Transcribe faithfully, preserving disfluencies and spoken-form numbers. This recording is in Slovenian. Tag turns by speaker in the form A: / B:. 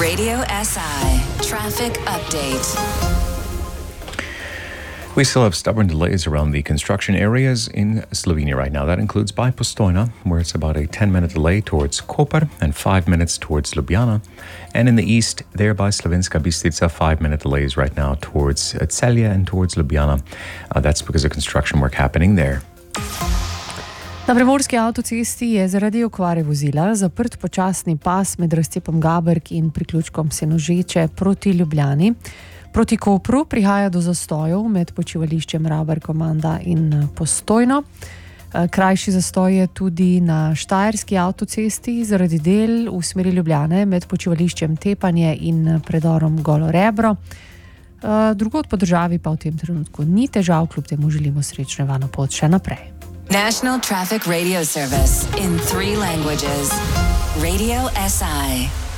A: Radio S I Traffic Update.
B: We still have stubborn delays around the construction areas in Slovenia right now. That includes by Postojna, where it's about a ten-minute delay towards Koper and five minutes towards Ljubljana. And in the east, there by Slovenska Bistrica, five-minute delays right now towards Celje and towards Ljubljana. Uh, that's because of construction work happening there.
C: Na primorski avtocesti je zaradi okvare vozila zaprt počasni pas med razcepom Gaberg in priključkom Senožeče proti Ljubljani. Proti Kopru prihaja do zastojev med počivališčem Rabar Komanda in Postojno. Krajši zastoj je tudi na Štajerski avtocesti zaradi del v smeri Ljubljane med počivališčem Tepanje in predorom Golo Rebro. Drugod po državi pa v tem trenutku ni težav, kljub temu želimo srečno varno pot še naprej.
A: National Traffic Radio Service in three languages. Radio S I.